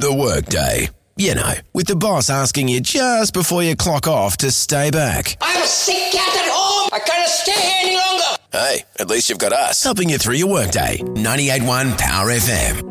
The workday. You know, with the boss asking you just before you clock off to stay back. I'm a sick cat at home. I can't stay here any longer. Hey, at least you've got us helping you through your workday. 98.1 Power FM.